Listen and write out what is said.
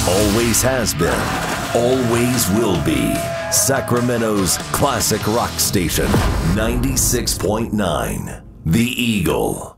Always has been, always will be. Sacramento's classic rock station, 96.9, The Eagle.